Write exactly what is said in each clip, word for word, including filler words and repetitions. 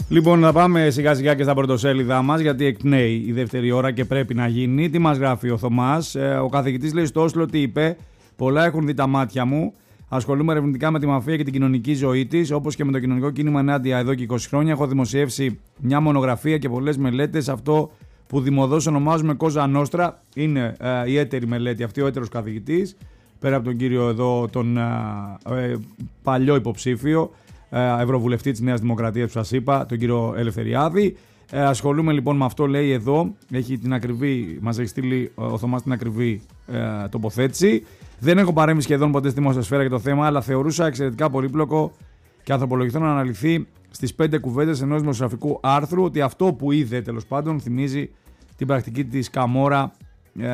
Λοιπόν, να πάμε σιγά σιγά και στα πρωτοσέλιδά μας, γιατί εκπνέει η δεύτερη ώρα και πρέπει να γίνει. Τι μας γράφει ο Θωμάς? Ε, ο καθηγητής λέει στο Όσλο τι είπε: πολλά έχουν δει τα μάτια μου. Ασχολούμαι ερευνητικά με τη μαφία και την κοινωνική ζωή της, όπως και με το κοινωνικό κίνημα ενάντια εδώ και είκοσι χρόνια. Έχω δημοσιεύσει μια μονογραφία και πολλές μελέτες. Αυτό που δημοδός ονομάζουμε Κόζα Νόστρα είναι ε, η έτερη μελέτη, αυτή ο έτερος καθηγητής, πέρα από τον κύριο εδώ, τον ε, ε, παλιό υποψήφιο Ευρωβουλευτή της Νέας Δημοκρατίας που σας είπα, τον κύριο Ελευθεριάδη. Ε, ασχολούμαι λοιπόν με αυτό, λέει εδώ. Έχει την ακριβή, μας έχει στείλει ο Θωμάς την ακριβή ε, τοποθέτηση. Δεν έχω παρέμβει σχεδόν ποτέ στη δημόσια σφαίρα για το θέμα, αλλά θεωρούσα εξαιρετικά πολύπλοκο και ανθρωπολογηθώ να αναλυθεί στις πέντε κουβέντες ενός δημοσιογραφικού άρθρου ότι αυτό που είδε τέλος πάντων θυμίζει την πρακτική της Καμόρα ε,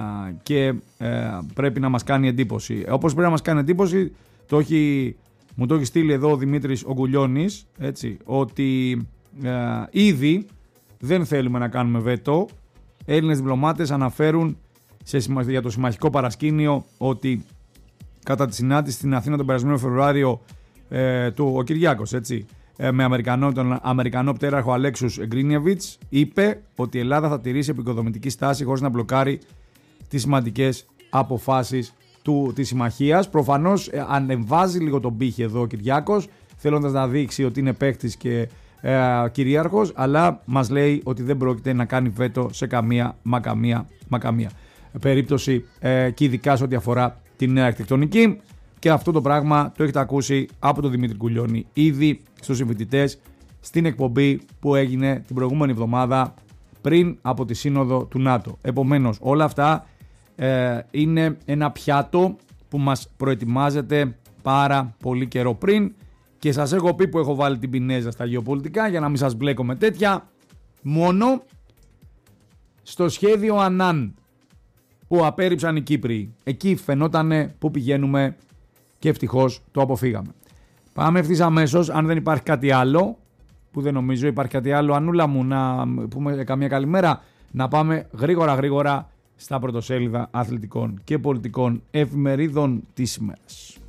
και ε, πρέπει να μας κάνει εντύπωση. Όπως πρέπει να μας κάνει εντύπωση, το έχει. Μου το έχει στείλει εδώ ο Δημήτρης Ογκουλιώνης, έτσι, ότι ε, ήδη δεν θέλουμε να κάνουμε βέτο. Έλληνες διπλωμάτες αναφέρουν σε, για το συμμαχικό παρασκήνιο ότι κατά τη συνάντηση στην Αθήνα τον περασμένο Φεβρουάριο ε, του, ο Κυριάκος, έτσι, ε, με Αμερικανό, τον Αμερικανό πτέραρχο Αλέξους Γκρίνιεβιτς, είπε ότι η Ελλάδα θα τηρήσει επικοδομητική στάση χωρίς να μπλοκάρει τις σημαντικές αποφάσεις Του, της συμμαχίας. Προφανώς ε, ανεβάζει λίγο τον πύχη εδώ ο Κυριάκος, θέλοντας να δείξει ότι είναι παίκτης και ε, κυρίαρχος, αλλά μας λέει ότι δεν πρόκειται να κάνει βέτο σε καμία μα καμία, μα καμία περίπτωση ε, και ειδικά σε ό,τι αφορά την νέα αρχιτεκτονική. Και αυτό το πράγμα το έχετε ακούσει από τον Δημήτρη Κουλιώνη ήδη στους συμφοιτητές στην εκπομπή που έγινε την προηγούμενη εβδομάδα πριν από τη σύνοδο του ΝΑΤΟ. Επομένως όλα αυτά Ε, είναι ένα πιάτο που μας προετοιμάζεται πάρα πολύ καιρό πριν και σας έχω πει που έχω βάλει την πινέζα στα γεωπολιτικά για να μην σας μπλέκω με τέτοια. Μόνο στο σχέδιο Ανάν που απέρριψαν οι Κύπροι, εκεί φαινότανε που πηγαίνουμε και ευτυχώς το αποφύγαμε. Πάμε ευθύς αμέσως, αν δεν υπάρχει κάτι άλλο, που δεν νομίζω υπάρχει κάτι άλλο, Ανούλα μου, να πούμε καμία καλημέρα, να πάμε γρήγορα γρήγορα στα πρωτοσέλιδα αθλητικών και πολιτικών εφημερίδων της ημέρας.